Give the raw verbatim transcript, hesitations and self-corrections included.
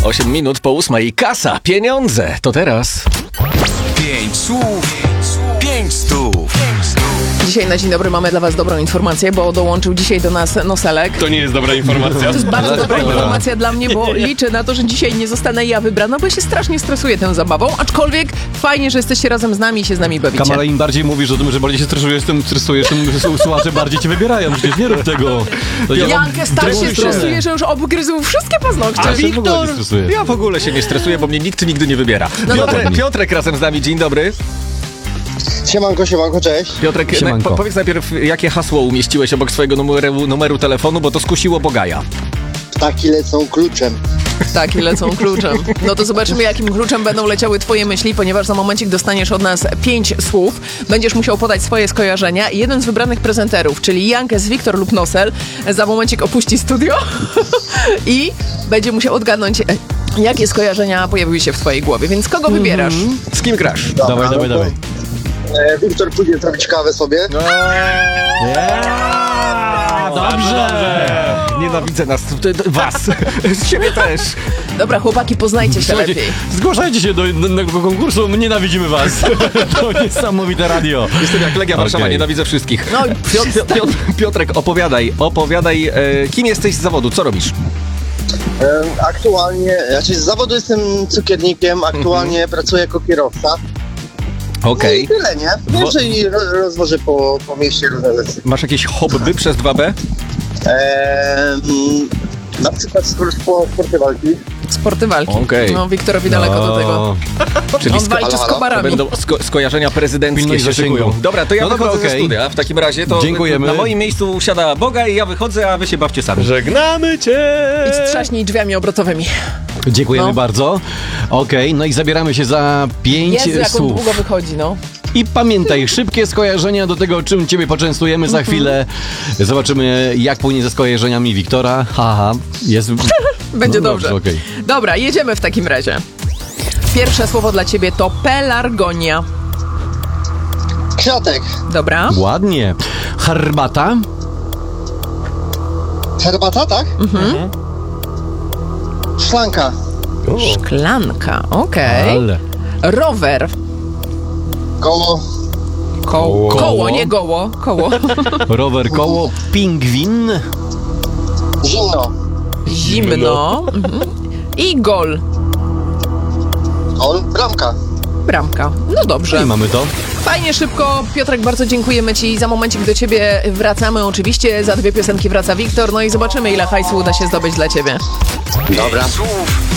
osiem minut po ósmej. Kasa, pieniądze. To teraz. Pięć słów, pięć stów. Dzisiaj na Dzień Dobry mamy dla was dobrą informację, bo dołączył dzisiaj do nas Noselek. To nie jest dobra informacja. To jest bardzo dobra informacja dla mnie, bo liczę na to, że dzisiaj nie zostanę ja wybrana, bo ja się strasznie stresuję tą zabawą, aczkolwiek fajnie, że jesteście razem z nami i się z nami bawicie. Kamala, im bardziej mówisz o tym, że bardziej się stresujesz, tym stresujesz, tym słuchacze bardziej cię wybierają. Przecież nie rób tego. Jankę tak się stresuje, że już obgryzł wszystkie paznokcie. A Ja się w ogóle nie stresuję. Ja w ogóle się nie stresuję, bo mnie nikt nigdy nie wybiera. No Piotrek, dobra. Piotrek razem z nami, dzień dobry. Siemanko, siemanko, cześć. Piotrek, Siemanko. po, powiedz najpierw, jakie hasło umieściłeś obok swojego numeru, numeru telefonu, bo to skusiło Bogaja. Ptaki lecą kluczem. Tak, i lecą kluczem. No to zobaczymy, jakim kluczem będą leciały twoje myśli, ponieważ za momencik dostaniesz od nas pięć słów. Będziesz musiał podać swoje skojarzenia. Jeden z wybranych prezenterów, czyli Jankes, Wiktor lub Nosel, za momencik opuści studio i będzie musiał odgadnąć, jakie skojarzenia pojawiły się w twojej głowie. Więc kogo wybierasz? Z kim grasz? Dobra, Dawaj, dawaj, no to, dawaj. E, Wiktor pójdzie zrobić kawę sobie. Dobrze. Nienawidzę nas, t- t- was, z siebie też. Dobra, chłopaki, poznajcie się Słuchajcie, lepiej. zgłaszajcie się do jednego konkursu, my nienawidzimy was. To niesamowite radio. Jestem jak Legia Warszawa, Okej. nienawidzę wszystkich. No i Piotr, Piotr, Piotrek, opowiadaj, opowiadaj, e, kim jesteś z zawodu, co robisz? E, aktualnie, znaczy z zawodu jestem cukiernikiem, aktualnie pracuję jako kierowca. Okej. I tyle, nie? Więcej ro, rozwożę po, po mieście różne rzeczy. Masz jakieś hobby przez dwa B? E, mm, na przykład sport, sporty walki. sporty walki. Okej. No, Wiktorowi daleko do tego. Czyli On sko- walczy z halo, halo? to kobarami. będą sko- skojarzenia prezydenckie Pilnuj się zasięgu. szykują. Dobra, to ja No dobra, wychodzę ze okej. studia. W takim razie to Dziękujemy. na moim miejscu siada Boga i ja wychodzę, a wy się bawcie sami. Żegnamy cię. Idź trzaśnij drzwiami obrotowymi. Dziękujemy No. bardzo. Okej, no i zabieramy się za pięć Jezu, jak on słów. długo wychodzi, no. I pamiętaj, szybkie skojarzenia do tego, czym ciebie poczęstujemy za chwilę. Zobaczymy, jak płynie ze skojarzeniami Wiktora. Haha, jest... Będzie No dobrze. dobrze, okej. Dobra, jedziemy w takim razie. Pierwsze słowo dla ciebie to pelargonia. Kwiatek, Dobra. Ładnie. Herbata. herbata, tak? Mhm. Szklanka, Szklanka, okej. Ale. Rower. koło, Koło. Koło. Koło, nie goło. Koło. Rower, koło, pingwin. zimno, Zimno. Mhm. I gol. gol, bramka. Bramka. No dobrze. I mamy to. Fajnie, szybko. Piotrek, bardzo dziękujemy ci. Za momencik do ciebie wracamy oczywiście. Za dwie piosenki wraca Wiktor. No i zobaczymy, ile hajsu uda się zdobyć dla ciebie. Dobra. Słów,